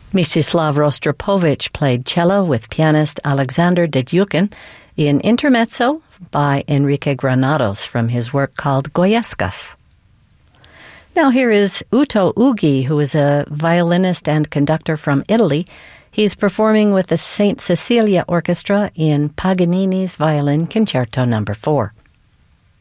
Mstislav Rostropovich played cello with pianist Alexander Dedyukin in Intermezzo by Enrique Granados from his work called Goyescas. Now here is Uto Ughi, who is a violinist and conductor from Italy. He's performing with the St. Cecilia Orchestra in Paganini's Violin Concerto No. 4.